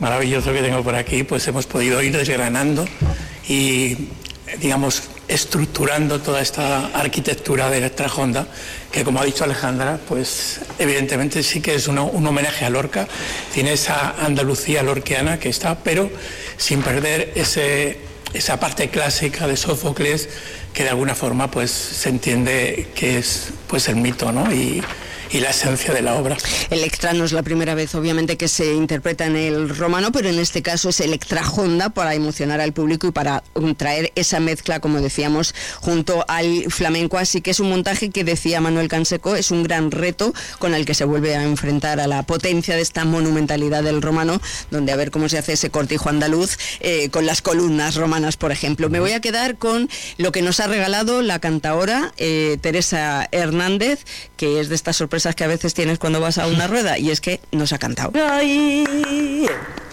maravilloso que tengo por aquí, pues hemos podido ir desgranando y, digamos, estructurando toda esta arquitectura de Electrajonda, que, como ha dicho Alejandra, pues evidentemente sí que es un homenaje a Lorca, tiene esa Andalucía lorquiana que está, pero sin perder esa parte clásica de Sófocles, que de alguna forma pues se entiende que es pues el mito, ¿no? y la esencia de la obra. Electra no es la primera vez, obviamente, que se interpreta en el romano, pero en este caso es Electrajonda para emocionar al público y para traer esa mezcla, como decíamos, junto al flamenco. Así que es un montaje que, decía Manuel Canseco, es un gran reto con el que se vuelve a enfrentar a la potencia de esta monumentalidad del romano, donde a ver cómo se hace ese cortijo andaluz con las columnas romanas, por ejemplo. Me voy a quedar con lo que nos ha regalado la cantaora Teresa Hernández, que es de estas sorpresas que a veces tienes cuando vas a una rueda, y es que nos ha cantado. Ay.